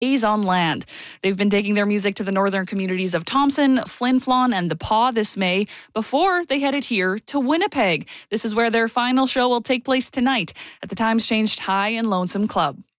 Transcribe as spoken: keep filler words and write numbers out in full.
Days on Land. They've been taking their music to the northern communities of Thompson, Flin Flon, and the Paw this May before they headed here to Winnipeg. This is where their final show will take place tonight at the Times Changed High and Lonesome Club.